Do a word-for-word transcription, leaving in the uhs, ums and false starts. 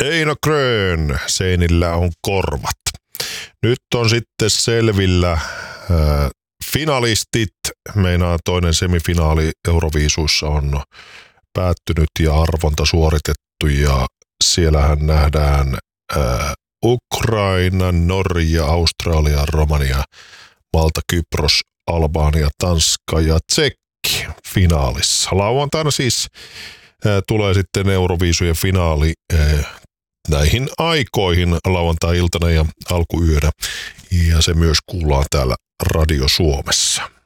Eino Grön, seinillä on korvat. Nyt on sitten selvillä äh, finalistit. Meinaa toinen semifinaali Euroviisuissa on päättynyt ja arvonta suoritettu. Ja siellähän nähdään äh, Ukraina, Norja, Australia, Romania, Malta, Kypros, Albania, Tanska ja Tsekki finaalissa. Lauantaina siis äh, tulee sitten Euroviisujen finaali äh, näihin aikoihin lauantai-iltana ja alkuyönä, ja se myös kuullaan täällä Radio Suomessa.